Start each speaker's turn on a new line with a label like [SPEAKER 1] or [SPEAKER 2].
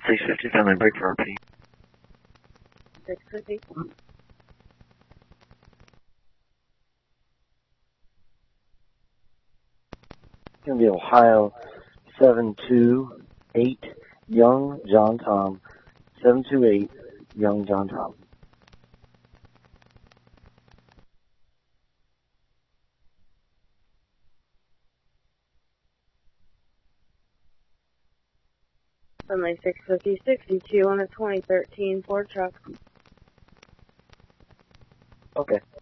[SPEAKER 1] 650, family break for RP.
[SPEAKER 2] 650.
[SPEAKER 3] It's going to be Ohio 728 Young John Tom. 728 Young John Tom.
[SPEAKER 2] Family 650, 62 on a 2013 Ford truck.
[SPEAKER 3] Okay.